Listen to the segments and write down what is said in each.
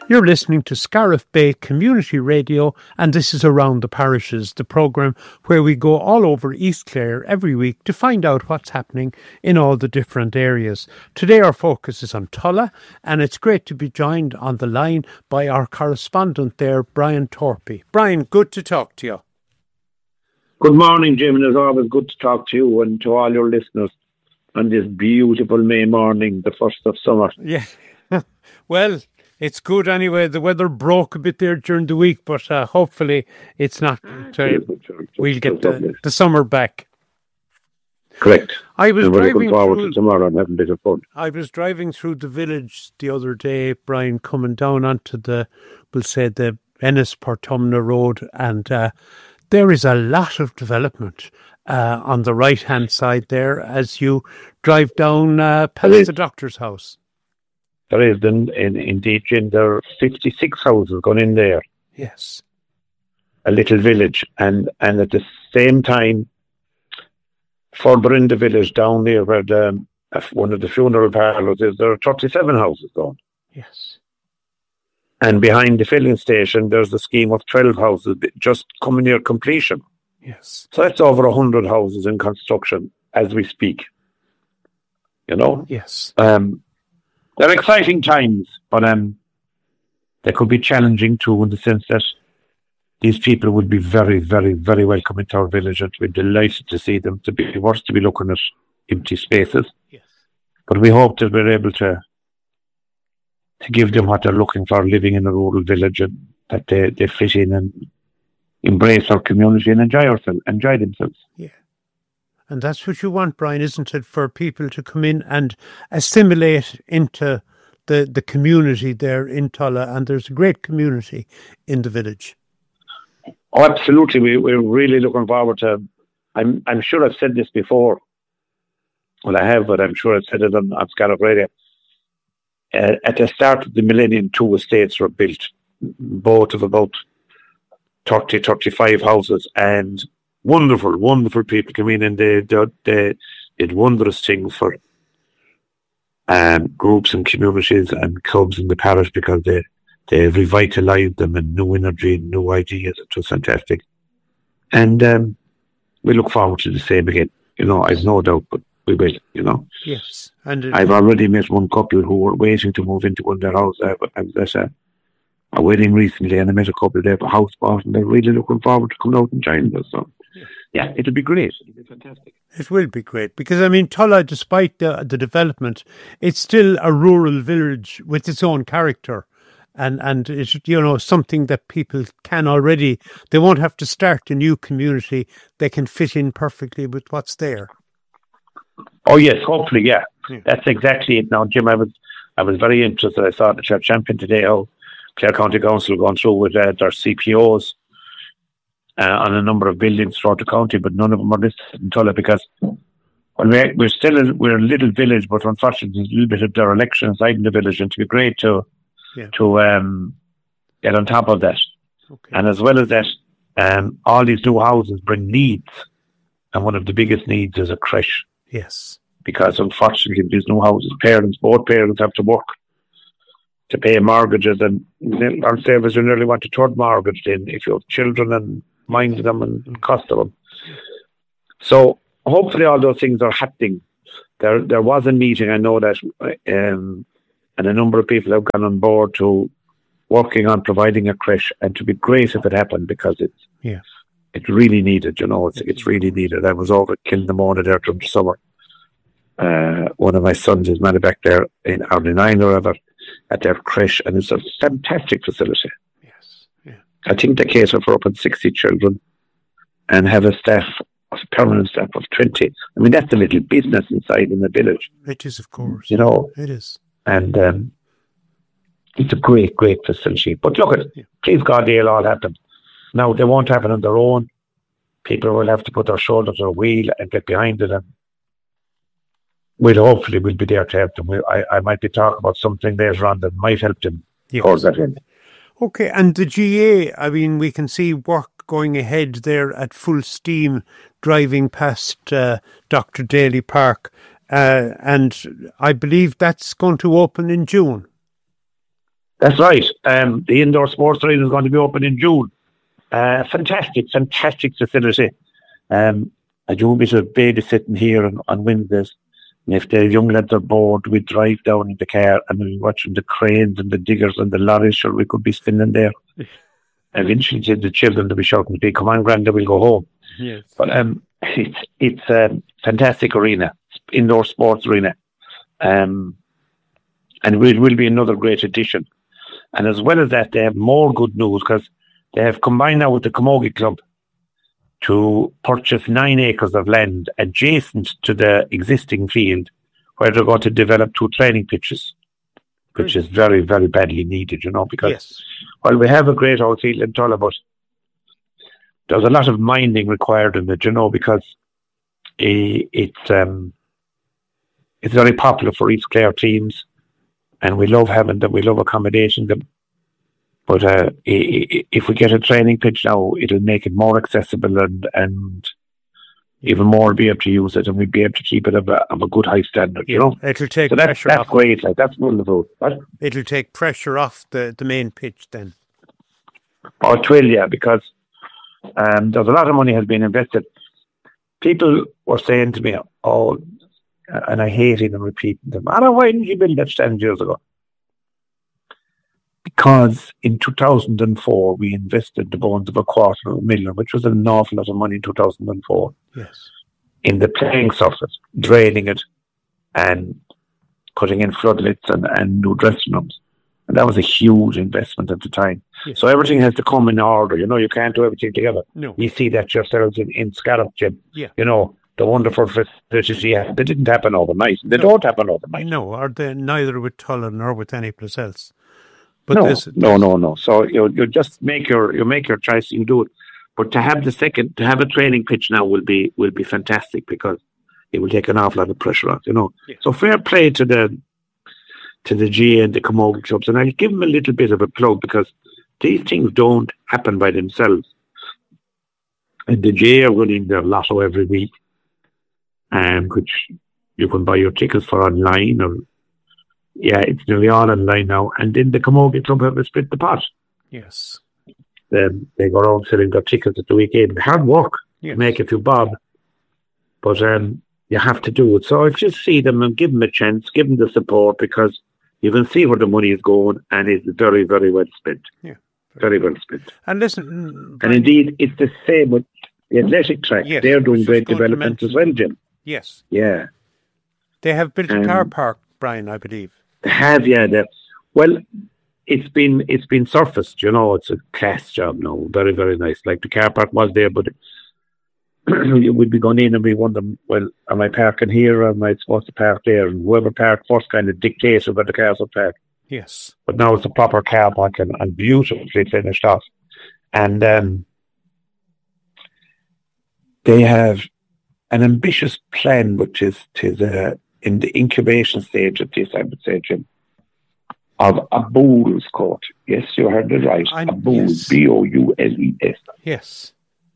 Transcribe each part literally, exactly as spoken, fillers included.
You're listening to Scariff Bay Community Radio, and this is Around the Parishes, the programme where we go all over East Clare every week to find out what's happening in all the different areas. Today our focus is on Tulla, and it's great to be joined on the line by our correspondent there, Brian Torpey. Brian, good to talk to you. Good morning, Jim, and it's always good to talk to you and to all your listeners on this beautiful May morning, the first of summer. Yeah, well, it's good anyway. The weather broke a bit there during the week, but uh, hopefully it's not. Uh, we'll get the, the summer back. Correct. I was and we're driving looking forward through, to tomorrow and having a bit of fun. I was driving through the village the other day, Brian, coming down onto the, we'll say, the Ennis-Portumna Road, and uh, there is a lot of development uh, on the right-hand side there as you drive down uh, past the doctor's house. There is, in, in, indeed, Jim, there are fifty-six houses going in there. Yes. A little village. And, and at the same time, further in the village, down there where the, one of the funeral parlours is, there are thirty-seven houses going. Yes. And behind the filling station, there's a scheme of twelve houses just coming near completion. Yes. So that's over one hundred houses in construction as we speak. You know? Yes. Um, they're exciting times, but um, they could be challenging too, in the sense that these people would be very, very, very welcome into our village, and we're delighted to see them. To be worse to be looking at empty spaces. Yes. But we hope that we're able to to give them what they're looking for, living in a rural village, and that they, they fit in and embrace our community and enjoy ourselves, enjoy themselves. Yeah. And that's what you want, Brian, isn't it? For people to come in and assimilate into the, the community there in Tulla. And there's a great community in the village. Oh, absolutely. We, we're really looking forward to, I'm I'm sure I've said this before. Well, I have, but I'm sure I've said it on, on Scariff Radio. Uh, at the start of the millennium, two estates were built, both of about thirty, thirty-five houses, and wonderful, wonderful people come in, and they, they, they did wondrous things for um, groups and communities and clubs in the parish, because they, they revitalised them, and new energy, new ideas. It was fantastic. And um, we look forward to the same again. You know, I've no doubt, but we will, you know. Yes. And it, I've already met one couple who were waiting to move into one of their houses. I was at a, a wedding recently, and I met a couple there for house bought, and they're really looking forward to coming out and joining us. So, yeah, it'll be great. It'll be fantastic. It will be great, because, I mean, Tulla, despite the, the development, it's still a rural village with its own character. And and it's, you know, something that people can already, they won't have to start a new community. They can fit in perfectly with what's there. Oh yes, hopefully, yeah. yeah. That's exactly it. Now, Jim, I was I was very interested. I saw the Church Champion today, how Clare County Council going through with uh, their C P Os uh, on a number of buildings throughout the county, but none of them are listed in Tulla, because well, we're, we're still a, we're a little village, but unfortunately there's a little bit of dereliction inside in the village, and to be great to yeah. to um, get on top of that. Okay. And as well as that, um, all these new houses bring needs, and one of the biggest needs is a creche. Yes. Because unfortunately, these new houses, parents, both parents have to work to pay mortgages, and our savers nearly want a third mortgage then if you have children and mind them and cost of them. So hopefully all those things are happening. There there was a meeting, I know that, um, and a number of people have gone on board to working on providing a creche, and to be great if it happened, because it's yeah. It's really needed, you know, it's it's really needed. I was over at Kilnamona there during the summer. Uh, one of my sons is married back there in Ardenine or whatever at their creche, and it's a fantastic facility. Yes, yeah. I think they cater for up to sixty children and have a staff, a permanent staff of twenty. I mean, that's a little business inside in the village. It is, of course. You know, it is. And um, it's a great, great facility. But look, at, yeah. please God, they'll all happen. Now, they won't happen on their own. People will have to put their shoulder to the wheel and get behind it, and we'll hopefully we'll be there to help them. We, I, I might be talking about something later on that might help them yes. towards that end. Okay, and the G A, I mean, we can see work going ahead there at full steam, driving past uh, Doctor Daly Park, uh, and I believe that's going to open in June. That's right. Um, the indoor sports arena is going to be open in June. Uh, fantastic, fantastic facility. Um, I do a bit of babysitting here on, on Wednesdays. And if the young lads are bored, we drive down in the car and we watch the cranes and the diggers and the lorries, sure we could be spinning there. Eventually the children will be shouting, come on, Granda, we'll go home. Yes. But um, it's it's a fantastic arena, indoor sports arena. Um, and it will be another great addition. And as well as that, they have more good news because they have combined now with the Camogie Club to purchase nine acres of land adjacent to the existing field where they're going to develop two training pitches, which is very, very badly needed, you know, because yes. while we have a great old field in Tulla, but there's a lot of minding required in it, you know, because it, it's, um, it's very popular for East Clare teams and we love having them, we love accommodating them. But uh, if we get a training pitch now, it'll make it more accessible and, and even more be able to use it, and we'd be able to keep it of a, of a good high standard, yeah, you know? It'll take so that's, pressure that's off. great, like, that's wonderful. What? It'll take pressure off the, the main pitch then. Oh, it will, yeah, because um, there's a lot of money has been invested. People were saying to me, oh, and I hate even repeating them, I don't know, why didn't you build that stand years ago? Because in two thousand four, we invested the bones of a quarter of a million, which was an awful lot of money in two thousand four, yes, in the playing surface, draining it and putting in floodlights and, and new dressing rooms. And that was a huge investment at the time. yes. So everything has to come in order. You know, you can't do everything together. No. You see that yourselves in, in Scallop, Jim. Yeah. You know, the wonderful facilities you have. They didn't happen overnight. They no. don't happen overnight. No, or they, neither with Tulla nor with any place else. But no, this, this, no, no, no. So you you just make your you make your choice. You do it, but to have the second to have a training pitch now will be will be fantastic because it will take an awful lot of pressure off. You know, yeah. So fair play to the to the G A and the Camogie clubs, and I'll give them a little bit of a plug because these things don't happen by themselves. And the G A are running their lotto every week, um, which you can buy your tickets for online or. Yeah, it's nearly all online now. And then the Camogie Club have a split the pot. Yes. Um, they go around selling their tickets at the weekend. Hard work yes. to make a few bob. But um, you have to do it. So I just see them and give them a chance, give them the support because you can see where the money is going and it's very, very well spent. Yeah. Very well spent. And listen... And indeed, it's the same with the athletic track. Yes, They're doing great development as well, Jim. Yes. Yeah. They have built a um, car park, Brian, I believe. Have yeah, that well, it's been it's been surfaced. You know, it's a class job now. Very very nice. Like the car park was there, but we'd be going in and we wonder, well, am I parking here or am I supposed to park there? And whoever parked first kind of dictates where the cars will park. Yes, but now it's a proper car park and, and beautifully finished off. And um, they have an ambitious plan, which is is uh, in the incubation stage of this, I would say, Jim, of a Boules court. Yes, you heard it right. I'm, a Boules, yes. B O U L E S. Yes.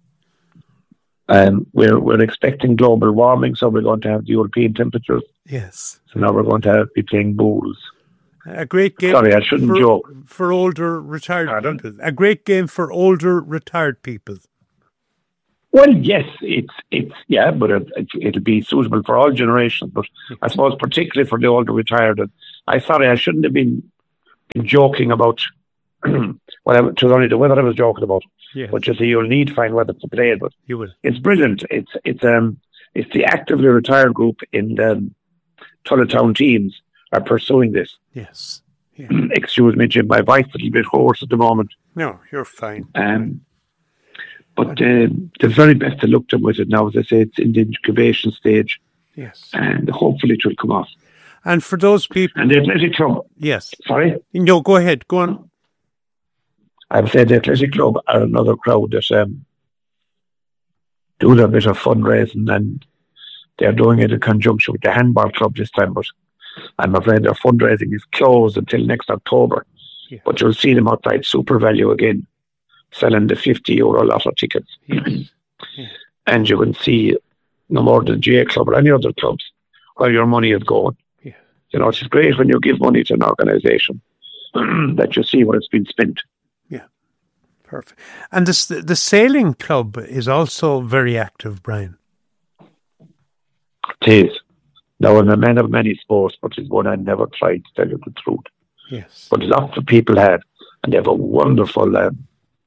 Um, we're we're expecting global warming, so we're going to have the European temperatures. Yes. So now we're going to have, be playing Boules. A great game. Sorry, I shouldn't for, joke. For older retired Pardon? people. A great game for older retired people. Well, yes, it's it's yeah, but it, it, it'll be suitable for all generations. But I suppose particularly for the older retired. I sorry, I shouldn't have been, been joking about. Well, it was only the weather I was joking about. Yes. But you see, you'll need fine weather to play it. But you will. It's brilliant. It's it's um it's the actively retired group in the Tullatown teams are pursuing this. Yes. Yeah. Excuse me, Jim. My voice is a little bit hoarse at the moment. No, you're fine. Um. But uh, the very best to look to with it now, as I say, it's in the incubation stage. Yes. And hopefully it will come off. And for those people... And the Athletic Club... Yes. Sorry? No, go ahead. Go on. I would say the Athletic Club are another crowd that um, do their bit of fundraising, and they're doing it in conjunction with the Handball Club this time. But I'm afraid their fundraising is closed until next October. Yeah. But you'll see them outside Super Value again, selling the fifty euro lotto tickets. Yes. Yeah. And you can see no more than the G A Club or any other clubs where your money is going. Yeah. You know, it's great when you give money to an organisation that you see where it's been spent. Yeah, perfect. And this, the sailing club is also very active, Brian. It is. Now, I'm a man of many sports, but it's one I never tried, to tell you the truth. Yes. But lots of people have, and they have a wonderful, um,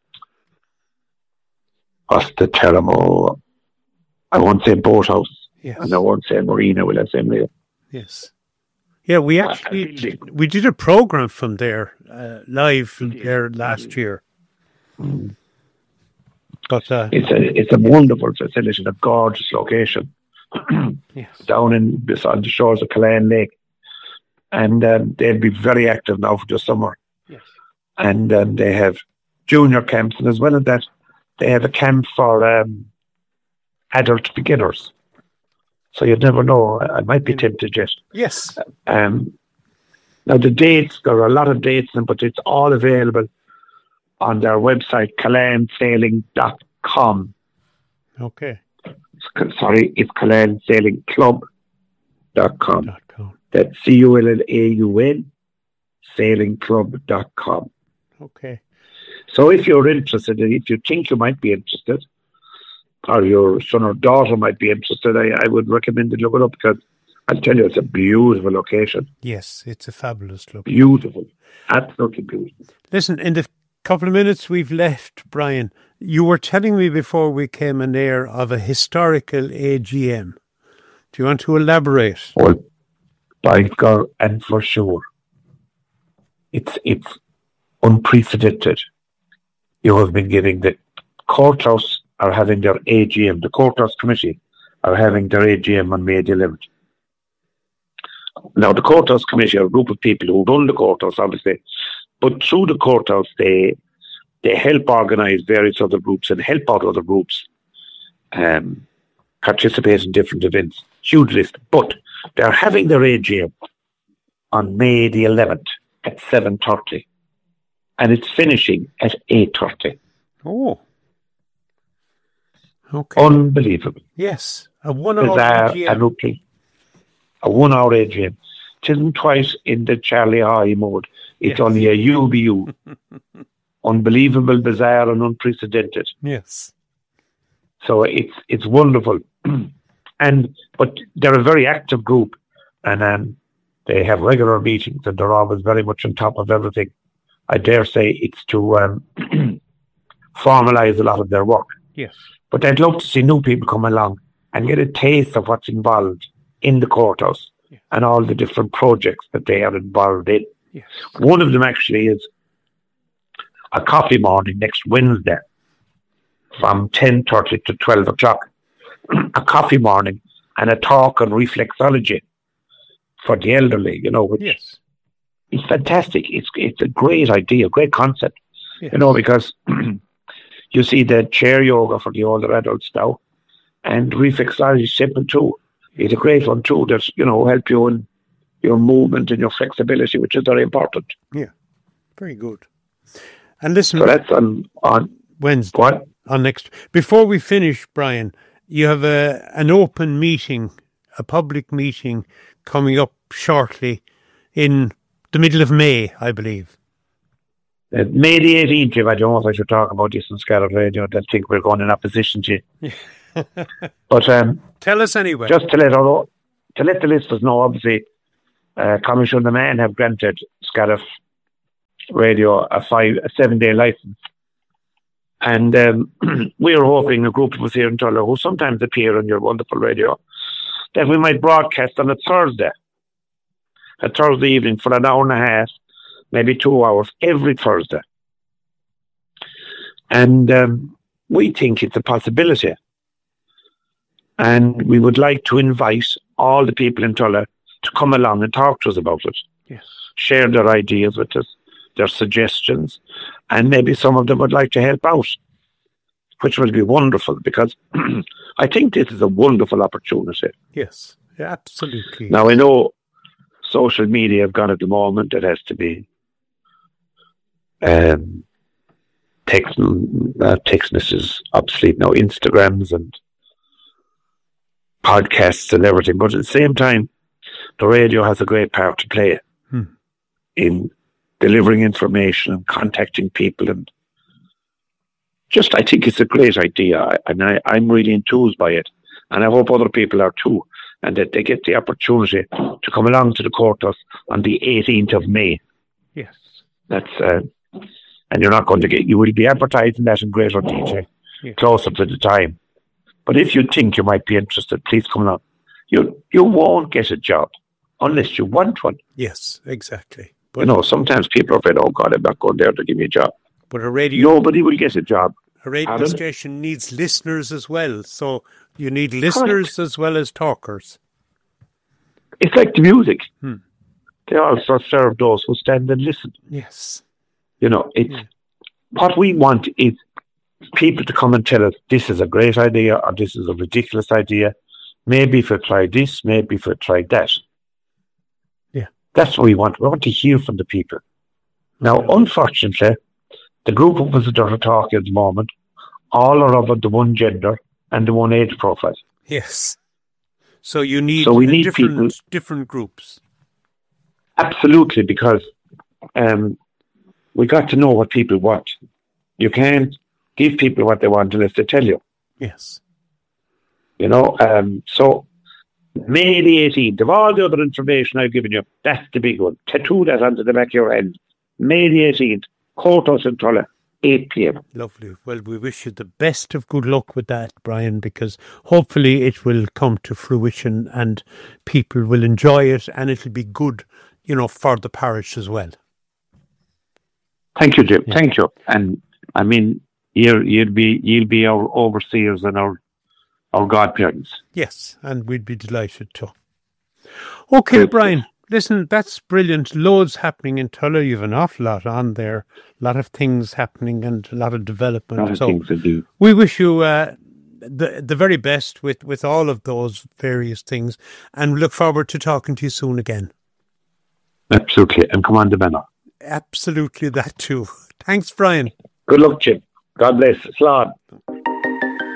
what's the term? Oh, I won't say boathouse, yes. and I won't say marina, will I say marina? Yes. Yeah, we actually, we did a program from there, uh, live from there last year. Mm. But uh, it's a it's a wonderful facility, a gorgeous location. Yes. Down in beside the shores of Killeen Lake, and um, they'll be very active now for the summer. Yes. And um, they have junior camps, and as well as that, they have a camp for um, adult beginners. So you'd never know. I might be tempted yet. Yes. Um, now the dates, there are a lot of dates, but it's all available on their website, Killeen Sailing dot com. Okay. Sorry, it's Killeen Sailing Club dot com. Dot com. That's C U L L A U N, Sailing Club dot com. Okay. So if you're interested, if you think you might be interested, or your son or daughter might be interested, I, I would recommend to look it up, because I'll tell you, it's a beautiful location. Yes, it's a fabulous location. Beautiful. Absolutely beautiful. Listen, in the couple of minutes we've left, Brian, you were telling me before we came in air of a historical A G M. Do you want to elaborate? Well, by God, and for sure, it's it's unprecedented. You have been giving the courthouse are having their A G M. The courthouse committee are having their A G M on May the eleventh. Now, the courthouse committee are a group of people who run the courthouse, obviously, but through the courthouse, they they help organise various other groups and help out other groups um, participate in different events. Huge list. But they're having their A G M on May the eleventh at seven thirty. And it's finishing at eight thirty. Oh. Okay. Unbelievable. Yes. A one-hour A G M. A, a one-hour A G M. It isn't twice in the Charlie High mode. It's yes. only a U B U. Unbelievable, bizarre, and unprecedented. Yes. So it's it's wonderful. And but they're a very active group, and um, they have regular meetings, and they're always very much on top of everything. I dare say it's to um, formalise a lot of their work. Yes. But I'd love to see new people come along and get a taste of what's involved in the courthouse yes. and all the different projects that they are involved in. Yes. One of them actually is a coffee morning next Wednesday from ten thirty to twelve o'clock. A coffee morning and a talk on reflexology for the elderly, you know, which yes. is fantastic. It's it's a great idea, great concept, yes. you know, because you see the chair yoga for the older adults now, and reflexology is simple too. It's a great one too. That's, you know, help you in your movement and your flexibility, which is very important. Yeah, very good. And listen, so that's on on Wednesday. What? On next. Before we finish, Brian, you have a an open meeting, a public meeting coming up shortly in the middle of May, I believe. Uh, May the eighteenth, if I don't know if I should talk about this on Scarlet Radio, I think we're going in opposition to you. But um, tell us anyway. Just to let our, to let the listeners know, obviously, uh, Commission the Man have granted Scarlet Radio a five, a seven day license. And um, we are hoping a group of us here in Tulla, who sometimes appear on your wonderful radio, that we might broadcast on a Thursday, a Thursday evening for an hour and a half, maybe two hours, every Thursday. And um, we think it's a possibility. And we would like to invite all the people in Tulla to come along and talk to us about it. Yes. Share their ideas with us, their suggestions, and maybe some of them would like to help out, which will be wonderful, because I think this is a wonderful opportunity. Yes, absolutely. Now, I know social media have gone at the moment. It has to be um, text, uh, textness is obsolete now, Instagrams and podcasts and everything. But at the same time, the radio has a great part to play hmm. in delivering information and contacting people. And just, I think it's a great idea. And I, I'm really enthused by it. And I hope other people are too. And that they get the opportunity to come along to the courthouse on the eighteenth of May. Yes. That's, uh, and you're not going to get, you will be advertising that in Greater D J yes. closer to the time. But if you think you might be interested, please come along. You, you won't get a job unless you want one. Yes, exactly. But, you know, sometimes people are afraid, oh God, I'm not going there to give me a job. But a radio... Nobody will get a job. A radio Adam? station needs listeners as well. So you need listeners Correct. As well as talkers. It's like the music. Hmm. They also serve those who stand and listen. Yes. You know, it's yeah. what we want is people to come and tell us this is a great idea or this is a ridiculous idea. Maybe if we try this, maybe if we try that. Yeah. That's what we want. We want to hear from the people. Now, yeah. unfortunately, the group of us that are talking at the moment, all are of the one gender and the one age profile. Yes. So you need, so we need different, people, different groups. Absolutely, because um, we got to know what people want. You can't give people what they want unless they tell you. Yes. You know, um, so May the eighteenth, of all the other information I've given you, that's the big one. Tattoo that onto the back of your head. May the eighteenth, Courthouse in Tulla, eight p.m. Lovely. Well, we wish you the best of good luck with that, Brian, because hopefully it will come to fruition and people will enjoy it and it'll be good, you know, for the parish as well. Thank you, Jim. Yeah. Thank you. And I mean, you'll, you'll be you'll be our overseers and our our godparents. Yes, and we'd be delighted to. Okay, Good. Brian. Listen, that's brilliant. Loads happening in Tulla. You have an awful lot on there. A lot of things happening and a lot of development. A lot of so things to do. We wish you uh, the the very best with, with all of those various things and look forward to talking to you soon again. Absolutely. And come on to Benno. Absolutely that too. Thanks, Brian. Good luck, Jim. God bless. Slán.